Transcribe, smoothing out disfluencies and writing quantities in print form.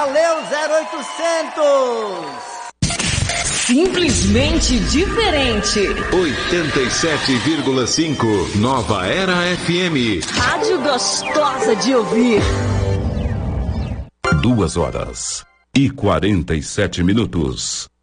Valeu, 0800! Simplesmente diferente. 87,5 Nova Era FM. Rádio gostosa de ouvir. 2 horas e 47 minutos.